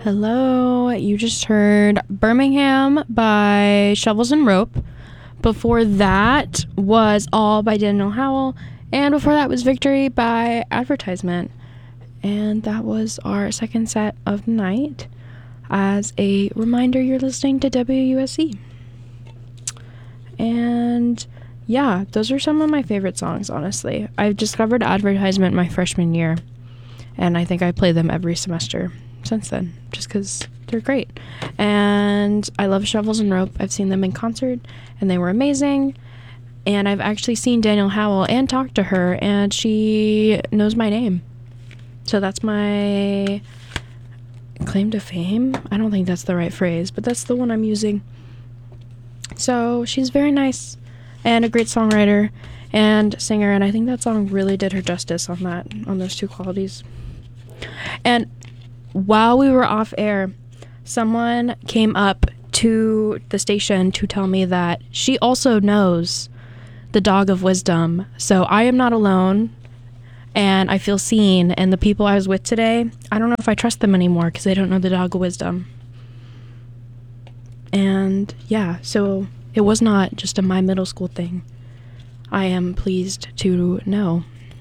Hello, you just heard Birmingham by Shovels and Rope. Before that was All by Daniel Howell, and before that was Victory by Advertisement. And that was our second set of the night. As a reminder, you're listening to WUSC. And yeah, those are some of my favorite songs, honestly. I've discovered Advertisement my freshman year, and I think I play them every semester since then, just because they're great. And I love Shovels and Rope. I've seen them in concert, and they were amazing. And I've actually seen Daniel Howell and talked to her, and she knows my name. So that's my claim to fame. I don't think that's the right phrase, but that's the one I'm using. So she's very nice and a great songwriter and singer, and I think that song really did her justice on those two qualities. And while we were off air, someone came up to the station to tell me that she also knows the Dog of Wisdom. So I am not alone, and I feel seen. And the people I was with today, I don't know if I trust them anymore because they don't know the Dog of Wisdom. And yeah, so it was not just a my middle school thing. I am pleased to know.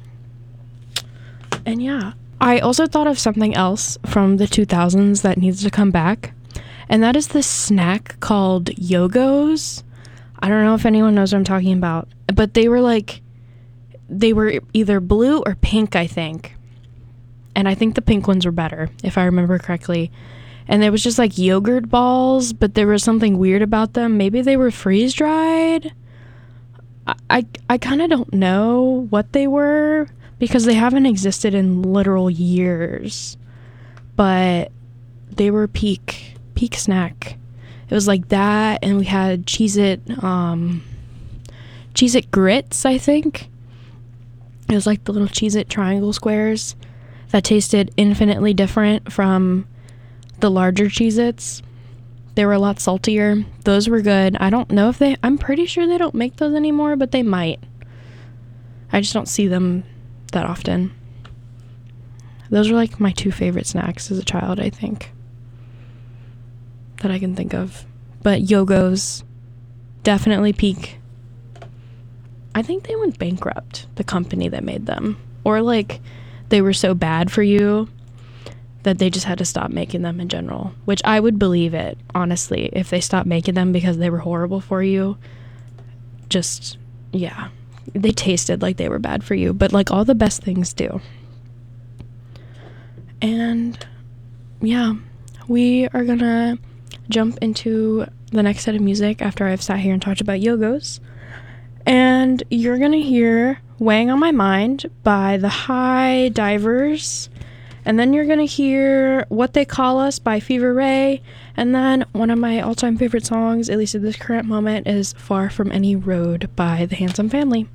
And yeah, I also thought of something else from the 2000s that needs to come back, and that is this snack called Yogos. I don't know if anyone knows what I'm talking about, but they were either blue or pink, I think. And I think the pink ones were better, if I remember correctly. And there was just like yogurt balls, but there was something weird about them. Maybe they were freeze-dried. I kind of don't know what they were, because they haven't existed in literal years, but they were peak snack. It was like that, and we had Cheez-It grits, I think. It was like the little Cheez-It triangle squares that tasted infinitely different from the larger Cheez-Its. They were a lot saltier. Those were good. I don't know if I'm pretty sure they don't make those anymore, but they might. I just don't see them that often. Those are like my two favorite snacks as a child, I think, that I can think of. But Yogos, definitely peak. I think they went bankrupt, the company that made them, or like they were so bad for you that they just had to stop making them in general, which I would believe it, honestly, if they stopped making them because they were horrible for you. Just, yeah. They tasted like they were bad for you, but like all the best things do. And yeah, we are gonna jump into the next set of music after I've sat here and talked about Yogos. And you're gonna hear Weighing on My Mind by the High Divers. And then you're gonna hear What They Call Us by Fever Ray. And then one of my all-time favorite songs, at least at this current moment, is Far From Any Road by The Handsome Family.